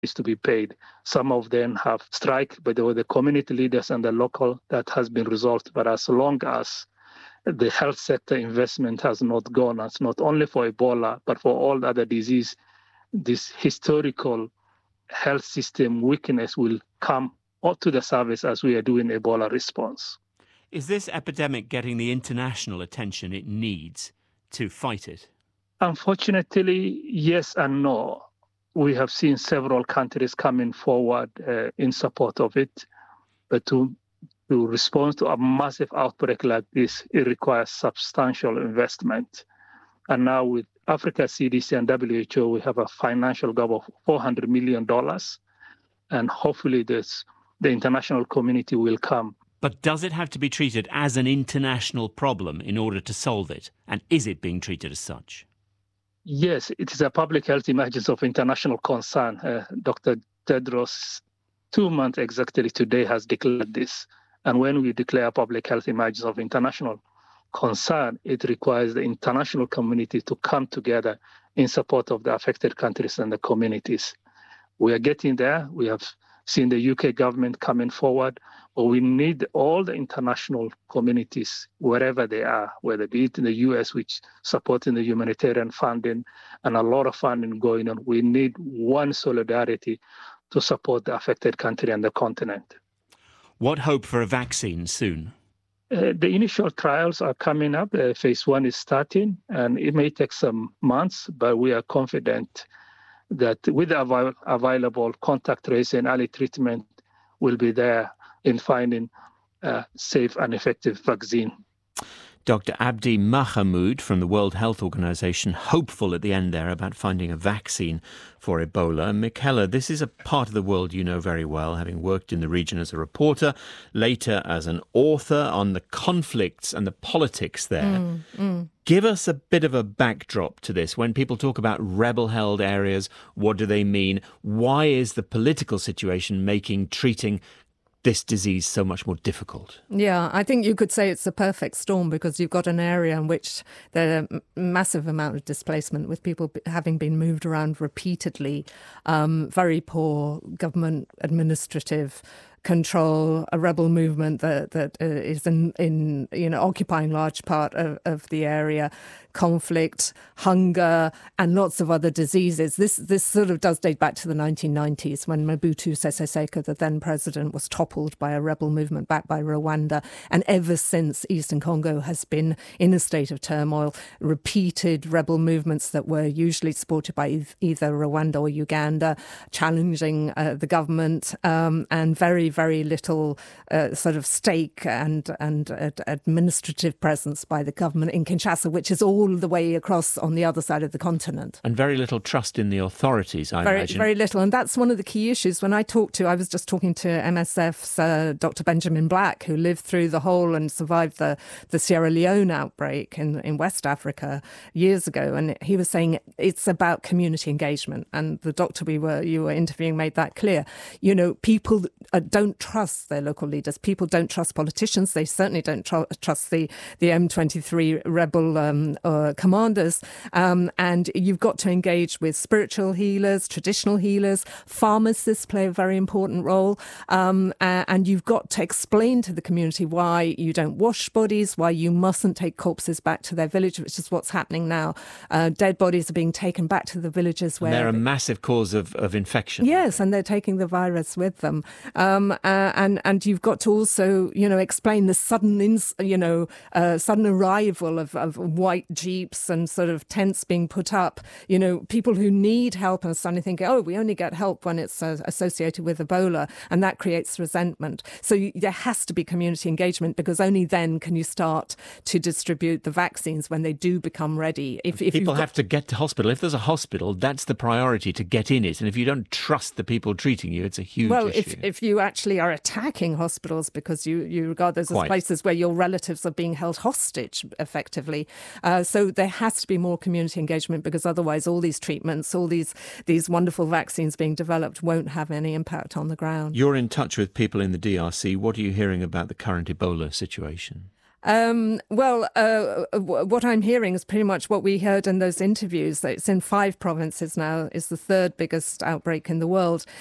is to be paid. Some of them have strike, but they were the community leaders and the local that has been resolved. But as long as the health sector investment has not gone, it's not only for Ebola, but for all the other disease, this historical health system weakness will come to the surface as we are doing Ebola response. Is this epidemic getting the international attention it needs to fight it? Unfortunately, yes and no. We have seen several countries coming forward in support of it, but to respond to a massive outbreak like this, it requires substantial investment. And now with Africa CDC and WHO, we have a financial gap of $400 million, and hopefully the international community will come. But does it have to be treated as an international problem in order to solve it? And is it being treated as such? Yes, it is a public health emergency of international concern. Dr. Tedros, 2 months exactly today, has declared this. And when we declare a public health emergency of international concern, it requires the international community to come together in support of the affected countries and the communities. We are getting there. We have seen the UK government coming forward, but we need all the international communities, wherever they are, whether be it in the US, which supporting the humanitarian funding and a lot of funding going on. We need one solidarity to support the affected country and the continent. What hope for a vaccine soon? The initial trials are coming up. Phase 1 is starting, and it may take some months, but we are confident that with the available contact tracing and early treatment, will be there in finding a safe and effective vaccine. Dr. Abdi Mahamoud from the World Health Organization, hopeful at the end there about finding a vaccine for Ebola. Michela, this is a part of the world you know very well, having worked in the region as a reporter, later as an author on the conflicts and the politics there. Give us a bit of a backdrop to this. When people talk about rebel-held areas, what do they mean? Why is the political situation making treating this disease so much more difficult? Yeah, I think you could say it's a perfect storm, because you've got an area in which there's a massive amount of displacement, with people having been moved around repeatedly, very poor government administrative control, a rebel movement that is in occupying large part of the area, conflict, hunger, and lots of other diseases. This sort of does date back to the 1990s, when Mobutu Sese Seko, the then president, was toppled by a rebel movement backed by Rwanda. And ever since, Eastern Congo has been in a state of turmoil, repeated rebel movements that were usually supported by either Rwanda or Uganda, challenging the government, and very, very little sort of stake and administrative presence by the government in Kinshasa, which is all the way across on the other side of the continent. And very little trust in the authorities, I imagine. Very little. And that's one of the key issues. When I was just talking to MSF's Dr. Benjamin Black, who lived through the whole and survived the Sierra Leone outbreak in West Africa years ago. And he was saying it's about community engagement. And the doctor you were interviewing made that clear. You know, people don't trust their local leaders. People don't trust politicians. They certainly don't trust the M23 rebel commanders, and you've got to engage with spiritual healers, traditional healers. Pharmacists play a very important role, and you've got to explain to the community why you don't wash bodies, why you mustn't take corpses back to their village, which is what's happening now. Dead bodies are being taken back to the villages where they're a massive cause of infection. Yes, and they're taking the virus with them, and you've got to also explain the sudden arrival of white jeeps and sort of tents being put up. People who need help and suddenly think, we only get help when it's associated with Ebola, and that creates resentment. So there has to be community engagement, because only then can you start to distribute the vaccines when they do become ready. If people have to get to hospital. If there's a hospital, that's the priority, to get in it. And if you don't trust the people treating you, it's a huge issue. If you actually are attacking hospitals because you regard those as places where your relatives are being held hostage, effectively. So there has to be more community engagement, because otherwise all these treatments, all these wonderful vaccines being developed won't have any impact on the ground. You're in touch with people in the DRC. What are you hearing about the current Ebola situation? What I'm hearing is pretty much what we heard in those interviews, that it's in 5 provinces now, is the 3rd biggest outbreak in the world.